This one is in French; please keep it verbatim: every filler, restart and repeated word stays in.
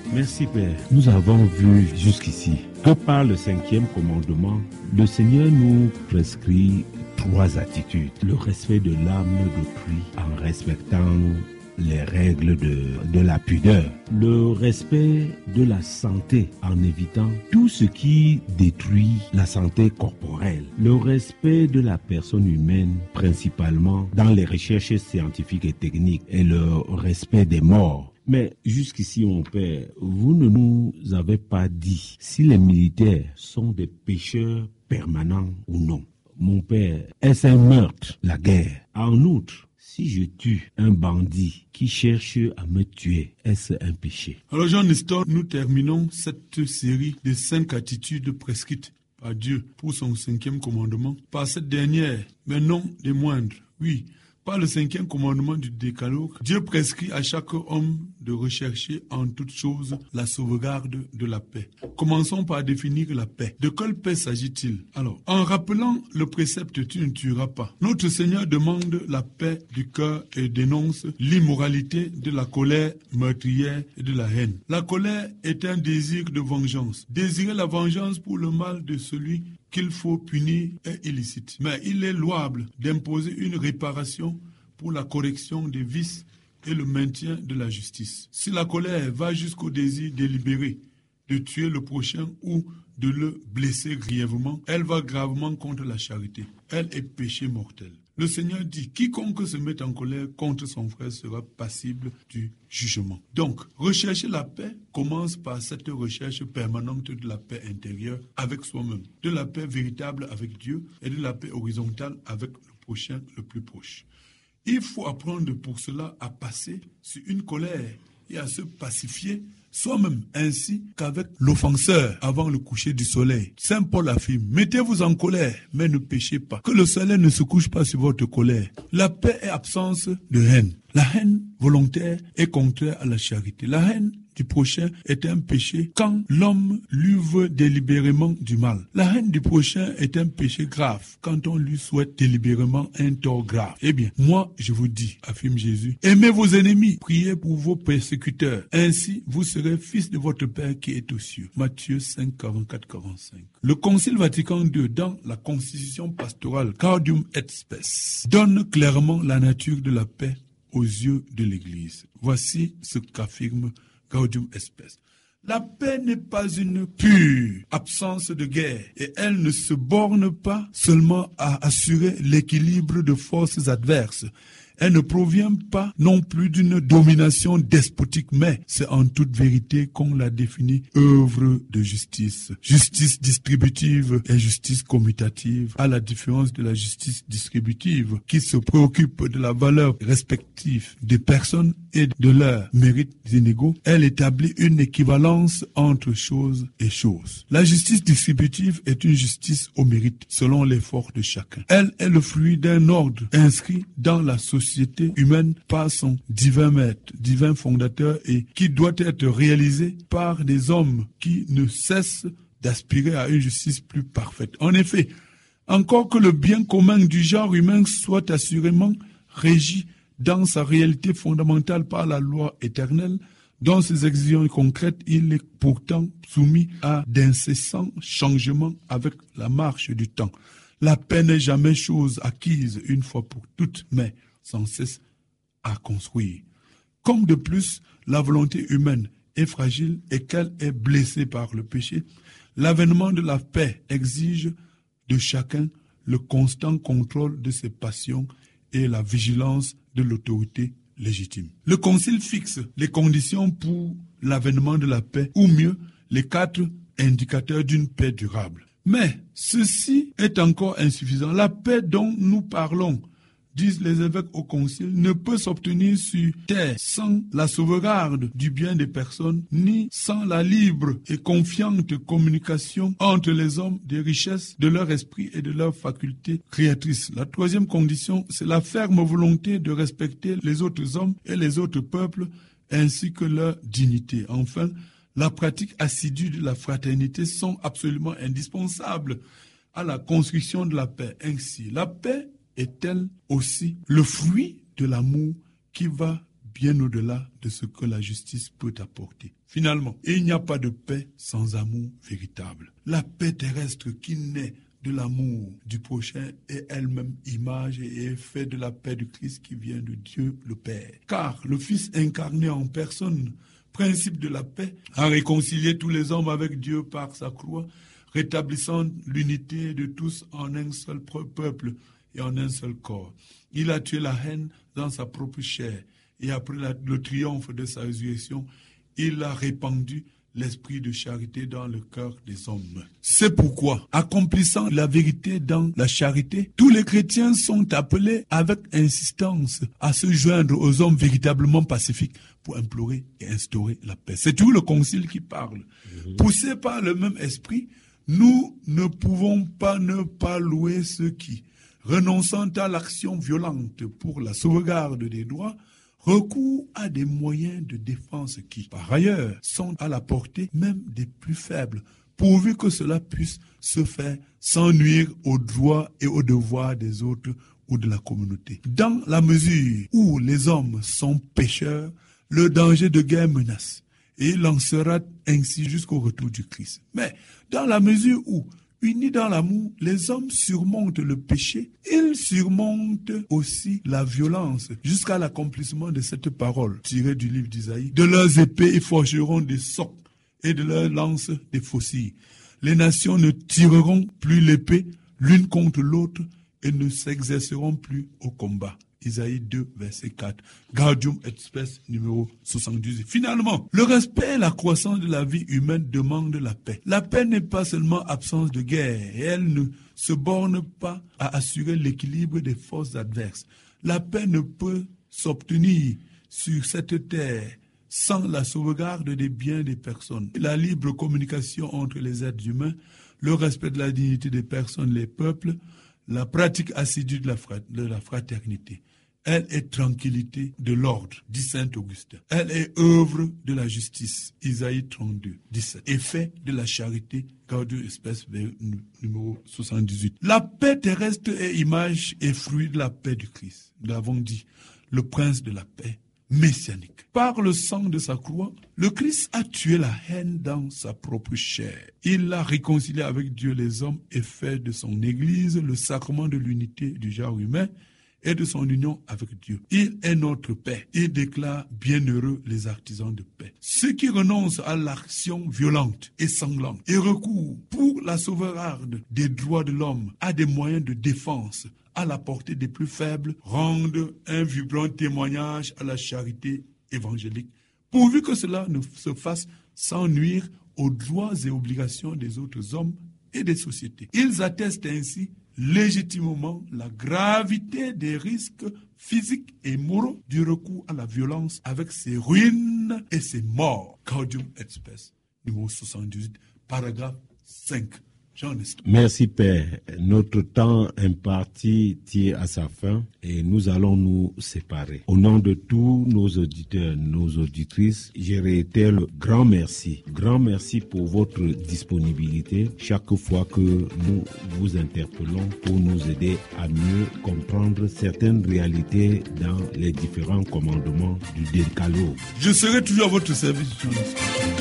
Merci Père. Nous avons vu jusqu'ici que par le cinquième commandement, le Seigneur nous prescrit trois attitudes. Le respect de l'âme d'autrui en respectant les règles de, de la pudeur. Le respect de la santé en évitant tout ce qui détruit la santé corporelle. Le respect de la personne humaine, principalement dans les recherches scientifiques et techniques. Et le respect des morts. Mais jusqu'ici, mon père, vous ne nous avez pas dit si les militaires sont des pécheurs permanents ou non. Mon père, est-ce un meurtre, la guerre? En outre, si je tue un bandit qui cherche à me tuer, est-ce un péché? Alors Jean Nestor, nous terminons cette série de cinq attitudes prescrites par Dieu pour son cinquième commandement par cette dernière, mais non des moindres. Oui, par le cinquième commandement du Décalogue, Dieu prescrit à chaque homme de rechercher en toute chose la sauvegarde de la paix. Commençons par définir la paix. De quelle paix s'agit-il? Alors, en rappelant le précepte « tu ne tueras pas », notre Seigneur demande la paix du cœur et dénonce l'immoralité de la colère meurtrière et de la haine. La colère est un désir de vengeance. Désirer la vengeance pour le mal de celui qu'il faut punir est illicite. Mais il est louable d'imposer une réparation pour la correction des vices et le maintien de la justice. Si la colère va jusqu'au désir délibéré de tuer le prochain ou de le blesser grièvement, elle va gravement contre la charité. Elle est péché mortel. Le Seigneur dit, quiconque se met en colère contre son frère sera passible du jugement. Donc, rechercher la paix commence par cette recherche permanente de la paix intérieure avec soi-même, de la paix véritable avec Dieu et de la paix horizontale avec le prochain le plus proche. Il faut apprendre pour cela à passer sur une colère et à se pacifier soi-même ainsi qu'avec l'offenseur avant le coucher du soleil. Saint Paul affirme, mettez-vous en colère, mais ne péchez pas. Que le soleil ne se couche pas sur votre colère. La paix est absence de haine. La haine volontaire est contraire à la charité. La haine du prochain est un péché quand l'homme lui veut délibérément du mal. La haine du prochain est un péché grave quand on lui souhaite délibérément un tort grave. Eh bien, moi, je vous dis, affirme Jésus, aimez vos ennemis, priez pour vos persécuteurs. Ainsi, vous serez fils de votre Père qui est aux cieux. Matthieu cinq, quarante-quatre à quarante-cinq. Le Concile Vatican deux, dans la Constitution pastorale Gaudium et Spes, donne clairement la nature de la paix aux yeux de l'Église. Voici ce qu'affirme Gaudium et Spes. La paix n'est pas une pure absence de guerre et elle ne se borne pas seulement à assurer l'équilibre de forces adverses. Elle ne provient pas non plus d'une domination despotique, mais c'est en toute vérité qu'on la définit œuvre de justice. Justice distributive et justice commutative, à la différence de la justice distributive qui se préoccupe de la valeur respective des personnes et de leurs mérites inégaux. Elle établit une équivalence entre choses et choses. La justice distributive est une justice au mérite, selon l'effort de chacun. Elle est le fruit d'un ordre inscrit dans la société société humaine par son divin maître, divin fondateur et qui doit être réalisé par des hommes qui ne cessent d'aspirer à une justice plus parfaite. En effet, encore que le bien commun du genre humain soit assurément régi dans sa réalité fondamentale par la loi éternelle, dans ses exigences concrètes, il est pourtant soumis à d'incessants changements avec la marche du temps. La paix n'est jamais chose acquise une fois pour toutes, mais sans cesse à construire. Comme de plus, la volonté humaine est fragile et qu'elle est blessée par le péché, l'avènement de la paix exige de chacun le constant contrôle de ses passions et la vigilance de l'autorité légitime. Le Concile fixe les conditions pour l'avènement de la paix, ou mieux, les quatre indicateurs d'une paix durable. Mais ceci est encore insuffisant. La paix dont nous parlons, disent les évêques au Concile, ne peut s'obtenir sur terre sans la sauvegarde du bien des personnes, ni sans la libre et confiante communication entre les hommes des richesses de leur esprit et de leurs facultés créatrices. La troisième condition, c'est la ferme volonté de respecter les autres hommes et les autres peuples, ainsi que leur dignité. Enfin, la pratique assidue de la fraternité sont absolument indispensables à la construction de la paix. Ainsi, la paix est-elle aussi le fruit de l'amour qui va bien au-delà de ce que la justice peut apporter. Finalement, il n'y a pas de paix sans amour véritable. La paix terrestre qui naît de l'amour du prochain est elle-même image et effet de la paix du Christ qui vient de Dieu le Père. Car le Fils incarné en personne, principe de la paix, a réconcilié tous les hommes avec Dieu par sa croix, rétablissant l'unité de tous en un seul peuple et en un seul corps. Il a tué la haine dans sa propre chair et après la, le triomphe de sa résurrection, il a répandu l'esprit de charité dans le cœur des hommes. C'est pourquoi, accomplissant la vérité dans la charité, tous les chrétiens sont appelés avec insistance à se joindre aux hommes véritablement pacifiques pour implorer et instaurer la paix. C'est tout le concile qui parle. Mmh. Poussés par le même esprit, nous ne pouvons pas ne pas louer ceux qui, renonçant à l'action violente pour la sauvegarde des droits, recours à des moyens de défense qui, par ailleurs, sont à la portée même des plus faibles, pourvu que cela puisse se faire sans nuire aux droits et aux devoirs des autres ou de la communauté. Dans la mesure où les hommes sont pécheurs, le danger de guerre menace, et il en sera ainsi jusqu'au retour du Christ. Mais dans la mesure où, unis dans l'amour, les hommes surmontent le péché, ils surmontent aussi la violence jusqu'à l'accomplissement de cette parole tirée du livre d'Isaïe. De leurs épées, ils forgeront des socs et de leurs lances des faucilles. Les nations ne tireront plus l'épée l'une contre l'autre et ne s'exerceront plus au combat. Isaïe deux, verset quatre. Gaudium et Spes, numéro soixante-dix-huit. Finalement, le respect et la croissance de la vie humaine demandent la paix. La paix n'est pas seulement absence de guerre, et elle ne se borne pas à assurer l'équilibre des forces adverses. La paix ne peut s'obtenir sur cette terre sans la sauvegarde des biens des personnes. La libre communication entre les êtres humains, le respect de la dignité des personnes, les peuples, la pratique assidue de la, frat- de la fraternité. Elle est tranquillité de l'ordre, dit saint Augustin. Elle est œuvre de la justice, Isaïe trente-deux, dix-sept. Effet de la charité, Gaudium et Spes, numéro soixante-dix-huit. La paix terrestre est image et fruit de la paix du Christ. Nous l'avons dit, le prince de la paix messianique. Par le sang de sa croix, le Christ a tué la haine dans sa propre chair. Il l'a réconcilié avec Dieu les hommes et fait de son Église le sacrement de l'unité du genre humain et de son union avec Dieu. Il est notre paix. Il déclare bienheureux les artisans de paix. Ceux qui renoncent à l'action violente et sanglante et recourent pour la sauvegarde des droits de l'homme à des moyens de défense à la portée des plus faibles, rendent un vibrant témoignage à la charité évangélique, pourvu que cela ne se fasse sans nuire aux droits et obligations des autres hommes et des sociétés. Ils attestent ainsi légitimement la gravité des risques physiques et moraux du recours à la violence avec ses ruines et ses morts. Gaudium et Spes, numéro soixante-dix-huit, paragraphe cinq. Merci Père. Notre temps imparti tire à sa fin et nous allons nous séparer. Au nom de tous nos auditeurs, nos auditrices, je réitère le grand merci. Grand merci pour votre disponibilité chaque fois que nous vous interpellons pour nous aider à mieux comprendre certaines réalités dans les différents commandements du Décalogue. Je serai toujours à votre service, Jonas.